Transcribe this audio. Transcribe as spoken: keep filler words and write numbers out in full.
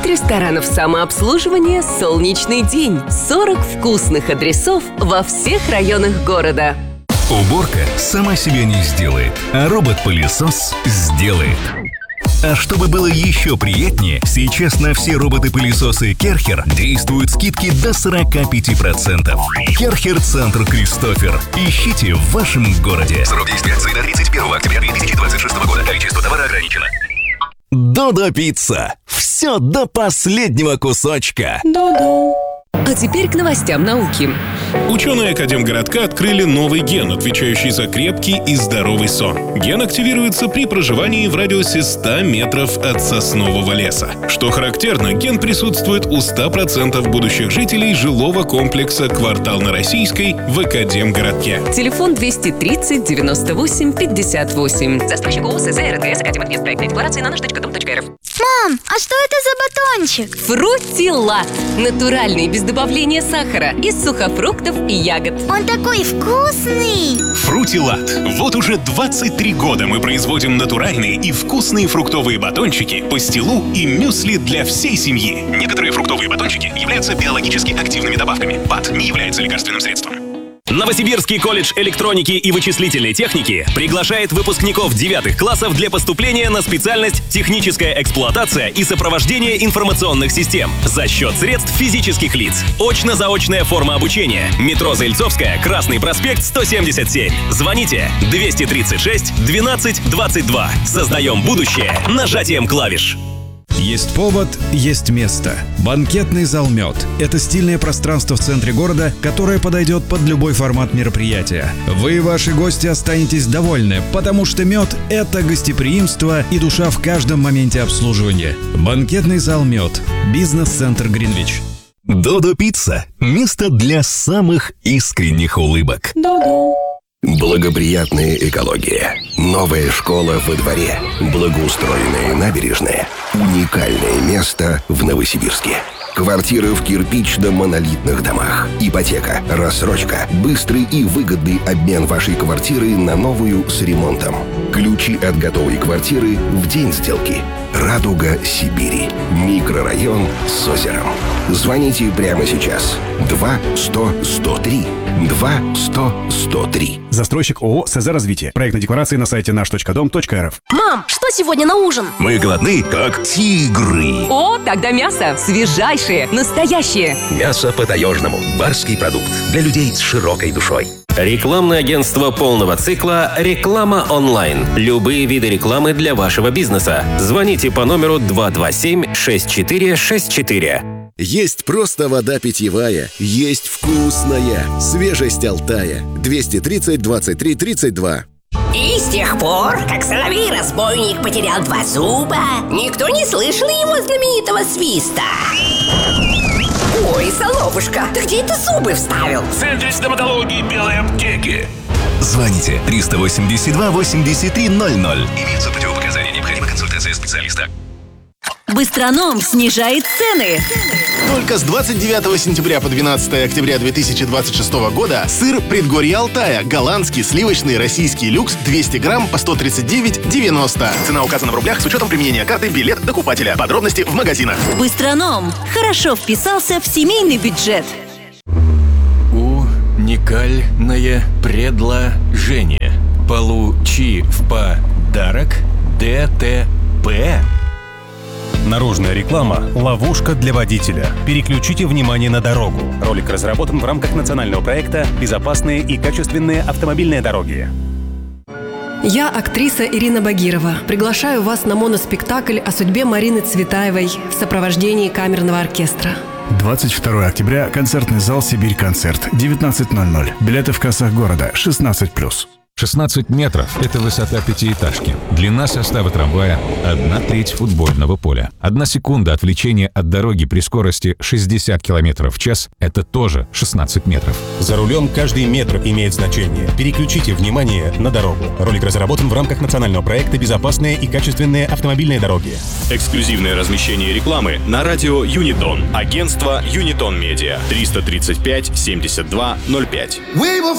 Сеть ресторанов самообслуживания «Солнечный день». сорок вкусных адресов во всех районах города. Уборка сама себя не сделает, а робот-пылесос сделает. А чтобы было еще приятнее, сейчас на все роботы-пылесосы Керхер действуют скидки до сорок пять процентов. Керхер Центр Кристофер. Ищите в вашем городе. Срок действия акции до тридцать первого октября две тысячи двадцать шестого года. Количество товара ограничено. Додо Пицца. Все до последнего кусочка. Додо. А теперь к новостям науки. Ученые Академгородка открыли новый ген, отвечающий за крепкий и здоровый сон. Ген активируется при проживании в радиусе ста метров от соснового леса. Что характерно, ген присутствует у ста процентов будущих жителей жилого комплекса «Квартал на Российской» в Академгородке. Телефон двести тридцать девяносто восемь пятьдесят восемь. Застройщик ООО СЗ РТС Академатмест. Проектная декларация на наш точка дом точка эр эф. Мам, а что это за батончик? Фрутилат. Натуральный, без добавления сахара, из сухофруктов и ягод. Он такой вкусный! Фрутилат. Вот уже двадцать три года мы производим натуральные и вкусные фруктовые батончики, пастилу и мюсли для всей семьи. Некоторые фруктовые батончики являются биологически активными добавками. БАД не является лекарственным средством. Новосибирский колледж электроники и вычислительной техники приглашает выпускников девятых классов для поступления на специальность «Техническая эксплуатация и сопровождение информационных систем» за счет средств физических лиц. Очно-заочная форма обучения. Метро Заильцовская, Красный проспект, сто семьдесят семь. Звоните двести тридцать шесть двенадцать двадцать два. Создаем будущее нажатием клавиш. Есть повод, есть место. Банкетный зал «Мед» — это стильное пространство в центре города, которое подойдет под любой формат мероприятия. Вы и ваши гости останетесь довольны, потому что «Мед» — это гостеприимство и душа в каждом моменте обслуживания. Банкетный зал «Мед». Бизнес-центр Гринвич. Додо Пицца. Место для самых искренних улыбок. Додо. Благоприятная экология, новая школа во дворе, благоустроенные набережные, уникальное место в Новосибирске. Квартиры в кирпично-монолитных домах. Ипотека, рассрочка, быстрый и выгодный обмен вашей квартиры на новую с ремонтом. Ключи от готовой квартиры в день сделки. Радуга Сибири. Микрорайон с озером. Звоните прямо сейчас. два сто сто три. два сто сто три. Застройщик ООО СЗ «Развитие». Проектная декларация на сайте наш точка дом точка эр эф. Мам, что сегодня на ужин? Мы голодны, как тигры. О, тогда мясо. Свежайшее, настоящее. Мясо по-таежному. Барский продукт. Для людей с широкой душой. Рекламное агентство полного цикла «Реклама онлайн». Любые виды рекламы для вашего бизнеса. Звоните по номеру два два семь шесть четыре шесть четыре. Есть просто вода питьевая, есть вкусная, свежесть Алтая. двести тридцать двадцать три тридцать два. И с тех пор, как соловей-разбойник потерял два зуба, никто не слышал его знаменитого свиста. Ой, Соловушка, ты где это зубы вставил? В центре стоматологии белой аптеки. Звоните триста восемьдесят два восемьдесят три ноль ноль. Имеются противопоказания, необходима консультация специалиста. Быстроном снижает цены. Только с двадцать девятого сентября по двенадцатое октября две тысячи двадцать шестого года сыр «Предгорье Алтая» голландский, сливочный, российский люкс двести грамм по сто тридцать девять девяносто. Цена указана в рублях с учетом применения карты «Билет докупателя». Подробности в магазинах. Быстроном хорошо вписался в семейный бюджет. Уникальное предложение. Получи в подарок ДТП. Наружная реклама – ловушка для водителя. Переключите внимание на дорогу. Ролик разработан в рамках национального проекта «Безопасные и качественные автомобильные дороги». Я актриса Ирина Багирова. Приглашаю вас на моноспектакль о судьбе Марины Цветаевой в сопровождении камерного оркестра. двадцать второго октября. Концертный зал «Сибирь-концерт». девятнадцать ноль ноль. Билеты в кассах города. шестнадцать плюс. шестнадцать метров – это высота пятиэтажки. Длина состава трамвая – одна треть футбольного поля. Одна секунда отвлечения от дороги при скорости шестьдесят километров в час – это тоже шестнадцать метров. За рулем каждый метр имеет значение. Переключите внимание на дорогу. Ролик разработан в рамках национального проекта «Безопасные и качественные автомобильные дороги». Эксклюзивное размещение рекламы на радио Юнитон. Агентство Юнитон Медиа. триста тридцать пять семьдесят два ноль пять. We will